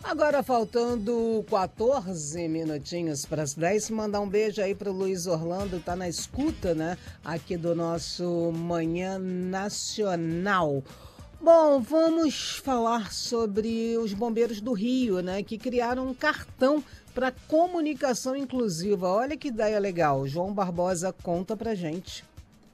Agora faltando 14 minutinhos para as 10, mandar um beijo aí para o Luiz Orlando, tá na escuta, né, aqui do nosso Manhã Nacional. Bom, vamos falar sobre os bombeiros do Rio, né, que criaram um cartão para comunicação inclusiva. Olha que ideia legal. João Barbosa conta pra gente.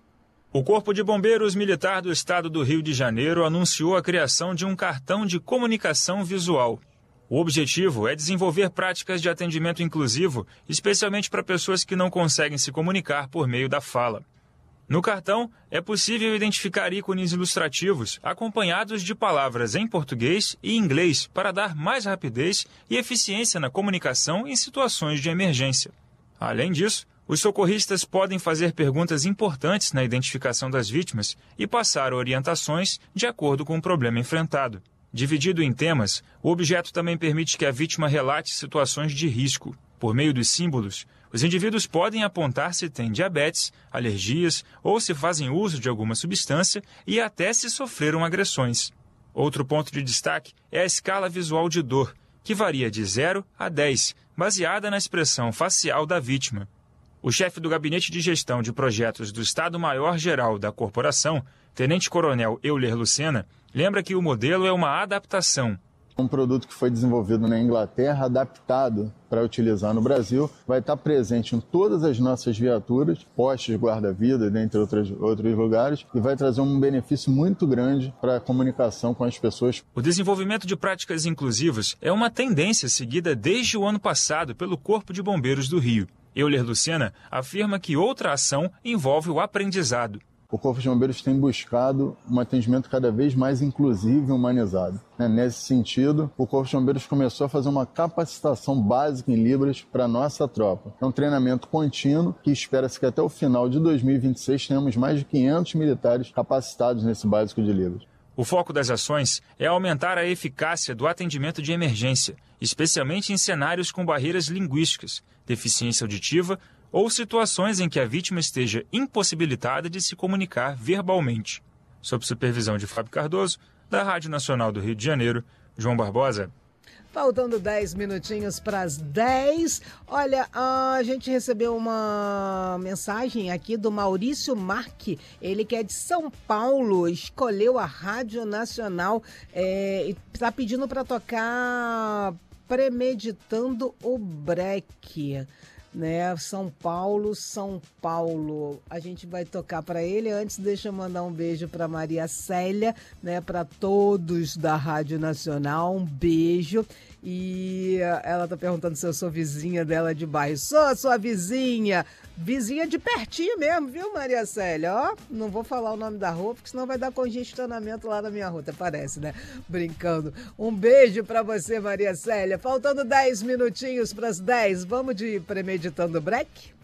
O Corpo de Bombeiros Militar do Estado do Rio de Janeiro anunciou a criação de um cartão de comunicação visual. O objetivo é desenvolver práticas de atendimento inclusivo, especialmente para pessoas que não conseguem se comunicar por meio da fala. No cartão, é possível identificar ícones ilustrativos acompanhados de palavras em português e inglês para dar mais rapidez e eficiência na comunicação em situações de emergência. Além disso, os socorristas podem fazer perguntas importantes na identificação das vítimas e passar orientações de acordo com o problema enfrentado. Dividido em temas, o objeto também permite que a vítima relate situações de risco. Por meio dos símbolos, os indivíduos podem apontar se têm diabetes, alergias ou se fazem uso de alguma substância e até se sofreram agressões. Outro ponto de destaque é a escala visual de dor, que varia de 0 a 10, baseada na expressão facial da vítima. O chefe do Gabinete de Gestão de Projetos do Estado-Maior-Geral da Corporação, Tenente-Coronel Euler Lucena, lembra que o modelo é uma adaptação. Um produto que foi desenvolvido na Inglaterra, adaptado para utilizar no Brasil, vai estar presente em todas as nossas viaturas, postos de guarda-vida, dentre outros lugares, e vai trazer um benefício muito grande para a comunicação com as pessoas. O desenvolvimento de práticas inclusivas é uma tendência seguida desde o ano passado pelo Corpo de Bombeiros do Rio. Euler Lucena afirma que outra ação envolve o aprendizado. O Corpo de Bombeiros tem buscado um atendimento cada vez mais inclusivo e humanizado. Nesse sentido, o Corpo de Bombeiros começou a fazer uma capacitação básica em Libras para a nossa tropa. É um treinamento contínuo que espera-se que até o final de 2026 tenhamos mais de 500 militares capacitados nesse básico de Libras. O foco das ações é aumentar a eficácia do atendimento de emergência, especialmente em cenários com barreiras linguísticas, deficiência auditiva ou situações em que a vítima esteja impossibilitada de se comunicar verbalmente. Sob supervisão de Fábio Cardoso, da Rádio Nacional do Rio de Janeiro, João Barbosa. Faltando 10 minutinhos para as 10. Olha, a gente recebeu uma mensagem aqui do Maurício Marque. Ele que é de São Paulo, escolheu a Rádio Nacional e está pedindo para tocar Premeditando o Breque. Né? São Paulo. A gente vai tocar para ele. Antes, deixa eu mandar um beijo para Maria Célia, né? Para todos da Rádio Nacional. Um beijo. E ela tá perguntando se eu sou vizinha dela de bairro. Sou sua vizinha. Vizinha de pertinho mesmo, viu, Maria Célia? Ó, não vou falar o nome da rua, porque senão vai dar congestionamento lá na minha rua. Até parece, né? Brincando. Um beijo para você, Maria Célia. Faltando 10 minutinhos para as 10. Vamos de Premeditando o Break?